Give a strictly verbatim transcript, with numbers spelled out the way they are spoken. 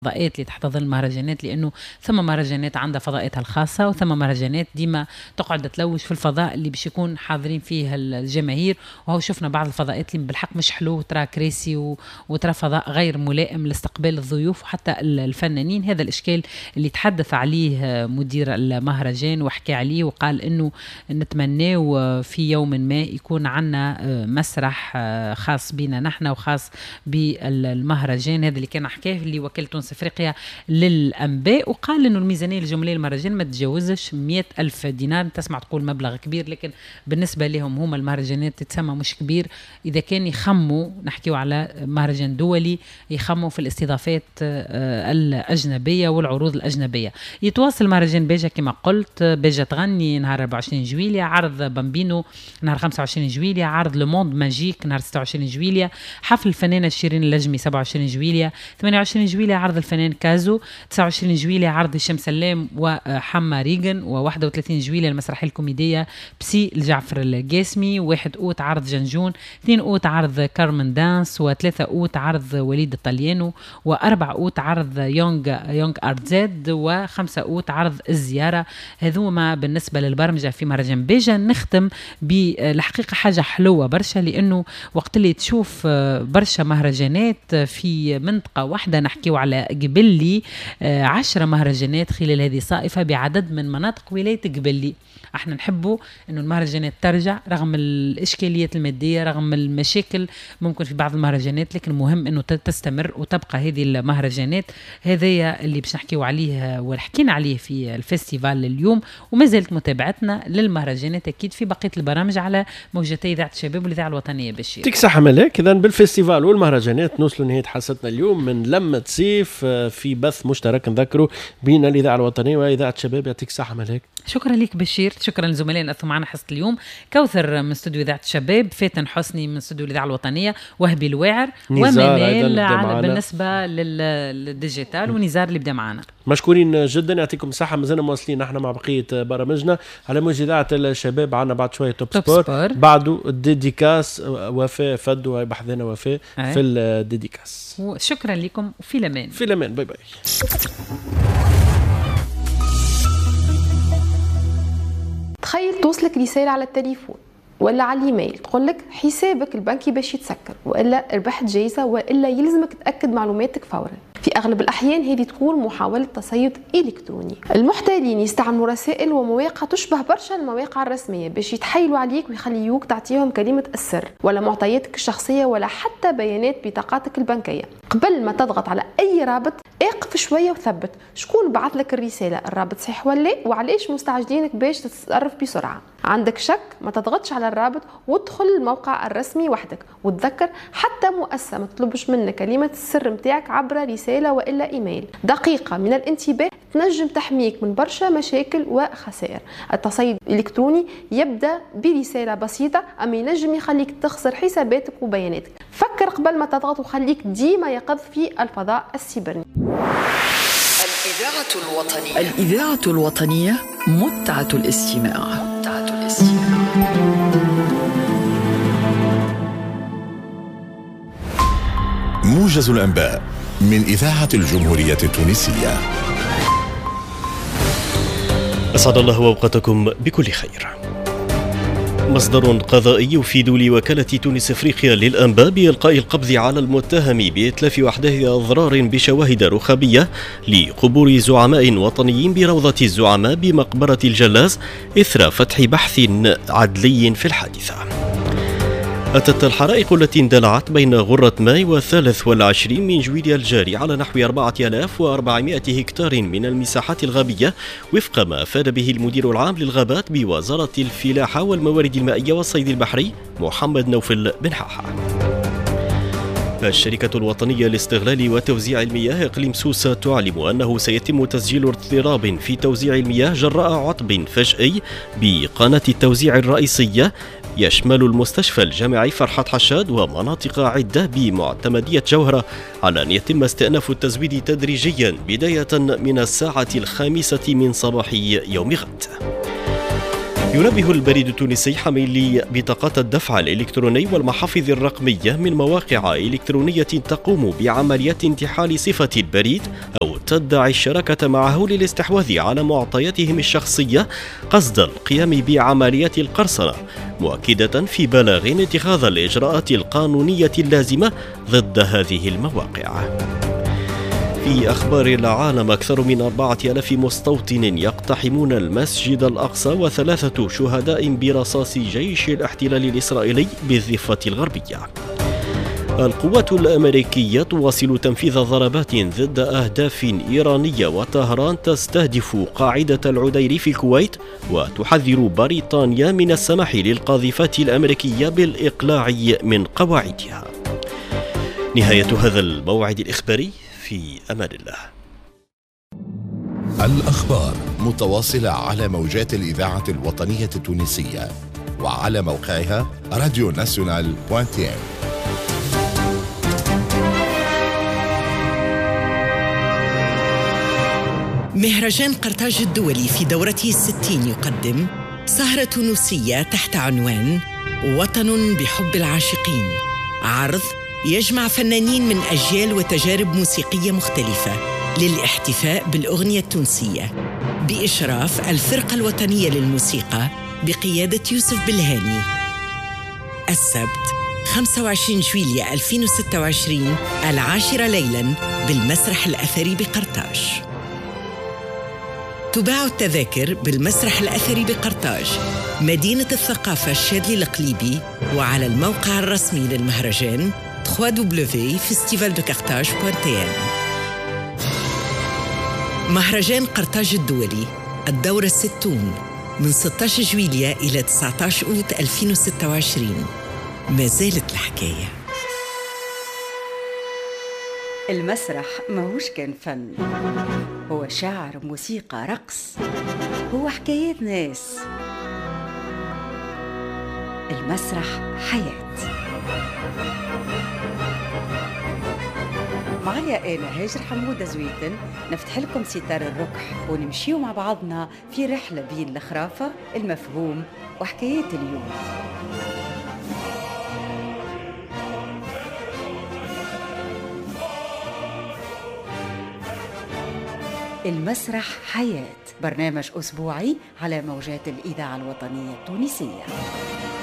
فضاءات اللي تحت ظل المهرجانات، لأنه ثم مهرجانات عندها فضاءاتها الخاصة وثم مهرجانات ديما تقعد تلوش في الفضاء اللي باش يكون حاضرين فيه الجماهير. وهو شفنا بعض الفضاءات اللي بالحق مش حلو، وترى كراسي و... وترى فضاء غير ملائم لاستقبال الضيوف وحتى الفنانين. هذا الإشكال اللي تحدث عليه مدير المهرجان وحكى عليه وقال إنه نتمنى في يوم ما يكون عنا مسرح خاص بنا نحن وخاص بالمهرجان. هذا اللي كان حكاه اللي وكيل تونس افريقيا للانباء، وقال انه الميزانيه الجماليه للمهرجان ما تتجاوزش مئة ألف دينار. تسمع تقول مبلغ كبير، لكن بالنسبه لهم هما المهرجانات تتسمى مش كبير. اذا كان يخموا نحكيو على مهرجان دولي يخموا في الاستضافات الاجنبيه والعروض الاجنبيه. يتواصل مهرجان بيجا كما قلت، بيجا تغني نهار أربعة وعشرين جويلية، عرض بامبينو نهار خمسة وعشرين جويلية، عرض لو موند ماجيك نهار ستة وعشرين جويلية، حفل الفنانه شيرين اللجمي سبعة وعشرين جويلية، ثمانية وعشرين جويلية عرض الفنان كازو، تسعة وعشرين جويلية عرض هشام سلام وحما ريغن، وواحد وثلاثين جويلية المسرحية الكوميدية بسي الجعفر القاسمي، واحد أوت عرض جنجون، اثنين أوت عرض كارمن دانس، وثلاثة أوت عرض وليد الطليانو، وأربع أوت عرض يونغ يونغ أرت زد، وخمسة أوت عرض الزيارة. هذوما بالنسبة للبرمجة في مهرجان بيجا. نختم بالحقيقة حاجة حلوة برشا، لأنه وقت اللي تشوف برشا مهرجانات في منطقة واحدة، نحكيو على قبلي عشرة مهرجانات خلال هذه الصائفة بعدد من مناطق ولاية قبلي. احنا نحبوا انه المهرجانات ترجع رغم الاشكاليات الماديه، رغم المشاكل ممكن في بعض المهرجانات، لكن مهم انه تستمر وتبقى هذه المهرجانات. هذايا اللي باش نحكيو عليه وحكينا عليه في الفيستيفال اليوم، وما زالت متابعتنا للمهرجانات اكيد في بقيه البرامج على موجتي اذاعه الشباب والاذاعه الوطنيه. بشير يعطيك الصحه ملاك. اذا بالفيستيفال والمهرجانات نوصلوا لنهايه حصتنا اليوم من لمة صيف في بث مشترك نذكره بين الاذاعه الوطنيه واذاعه الشباب. يعطيك الصحه ملاك. شكرا لك بشير، شكرا للزملاء اللي أثوا معنا حصة اليوم، كوثر من استوديو إذاعة الشباب، فاتن حسني من استوديو الإذاعة الوطنية، وهبي الواعر، ومنال بالنسبة للديجيتال، ونزار اللي بدأ معنا. مشكورين جدا، يعطيكم الصحة. مازلنا مواصلين نحن مع بقية برامجنا على موجة إذاعة الشباب. عنا بعد شوية توب, توب سبور, سبور. بعده الديديكاس وفاء فدو هاي بحثنا وفاء في الديديكاس. شكرا لكم وفي الأمان. في الأمان، باي باي. تخيل توصلك رسالة على التليفون ولا على الايميل تقول لك حسابك البنكي باش يتسكر، والا ربحت جايزه، والا يلزمك تاكد معلوماتك فورا. في اغلب الاحيان هذه تكون محاوله تصيد الكتروني. المحتالين يستعملوا رسائل ومواقع تشبه برشا المواقع الرسميه باش يتحايلوا عليك ويخليوك تعطيهم كلمه السر ولا معطياتك الشخصيه ولا حتى بيانات بطاقاتك البنكيه. قبل ما تضغط على اي رابط اقف شويه وثبت شكون بعث لك الرساله، الرابط صحيح ولا، وعلاش مستعجلينك باش تتصرف بسرعه. عندك شك ما تضغطش على الرابط وادخل الموقع الرسمي وحدك. وتذكر حتى مؤسسه ما تطلبش منك كلمه السر نتاعك عبر رساله والا ايميل. دقيقه من الانتباه تنجم تحميك من برشا مشاكل وخسائر. التصيد الالكتروني يبدا برساله بسيطه، اما ينجم يخليك تخسر حساباتك وبياناتك. فكر قبل ما تضغط وخليك ديما يقظ في الفضاء السيبرني. الإذاعة الوطنية الإذاعة الوطنية متعة الاستماع. متعة الاستماع. موجز الأنباء من إذاعة الجمهورية التونسية. أسعد الله أوقاتكم بكل خير. مصدر قضائي يفيد لوكالة تونس افريقيا للأنباء بإلقاء القبض على المتهم بإتلاف وأحداث أضرار بشواهد رخابية لقبور زعماء وطنيين بروضة الزعماء بمقبرة الجلاس إثر فتح بحث عدلي في الحادثة. أتت الحرائق التي اندلعت بين غرة ماي والثالث والعشرين من جويلية الجاري على نحو أربعة آلاف وأربعمائة هكتار من المساحات الغابية وفق ما أفاد به المدير العام للغابات بوزارة الفلاحة والموارد المائية والصيد البحري محمد نوفل بن حاحة. الشركة الوطنية لاستغلال وتوزيع المياه إقليم سوسة تعلم أنه سيتم تسجيل اضطراب في توزيع المياه جراء عطب فجئي بقناة التوزيع الرئيسية يشمل المستشفى الجامعي فرحات حشاد ومناطق عدة بمعتمدية جوهرة، على أن يتم استئناف التزويد تدريجيا بداية من الساعة الخامسة من صباح يوم غد. ينبه البريد التونسي حاملي بطاقات الدفع الإلكتروني والمحافظ الرقمية من مواقع إلكترونية تقوم بعمليات انتحال صفة البريد أو تدعي الشراكة معه للاستحواذ على معطياتهم الشخصية قصد القيام بعمليات القرصنة، مؤكدة في بلاغ اتخاذ الإجراءات القانونية اللازمة ضد هذه المواقع. في أخبار العالم، أكثر من أربعة آلاف مستوطن يقتحمون المسجد الأقصى وثلاثة شهداء برصاص جيش الاحتلال الإسرائيلي بالضفة الغربية. القوات الأمريكية تواصل تنفيذ ضربات ضد أهداف إيرانية، وطهران تستهدف قاعدة العدير في الكويت، وتحذر بريطانيا من السماح للقاذفات الأمريكية بالإقلاع من قواعدها. نهاية هذا الموعد الإخباري، في أمان الله. الأخبار متواصلة على موجات الإذاعة الوطنية التونسية وعلى موقعها راديو ناسيونال دوت تي ام. مهرجان قرطاج الدولي في دورته الستين يقدم سهرة تونسية تحت عنوان وطن بحب العاشقين، عرض يجمع فنانين من أجيال وتجارب موسيقية مختلفة للاحتفاء بالأغنية التونسية بإشراف الفرقة الوطنية للموسيقى بقيادة يوسف بالهاني. السبت خمسة وعشرين جويلية ألفين وستة وعشرين العاشرة ليلاً بالمسرح الأثري بقرطاج. تباع التذاكر بالمسرح الأثري بقرطاج، مدينة الثقافة الشاذلي القليبي، وعلى الموقع الرسمي للمهرجان دبليو دبليو دبليو دوت فيستيفال دو كارتاج دوت تي ام. مهرجان قرطاج الدولي الدورة الستون من ستة عشر جويلية إلى تسعة عشر أوت ألفين وستة وعشرين. ما زالت الحكاية. المسرح ماهوش كان فن، هو شعر، موسيقى، رقص، هو حكايات ناس. المسرح حياة. معايا أنا هاجر حمودة زويتن نفتح لكم ستار الركح ونمشيو مع بعضنا في رحلة بين الخرافة، المفهوم وحكايات اليوم. المسرح حياة، برنامج أسبوعي على موجات الإذاعة الوطنية التونسية.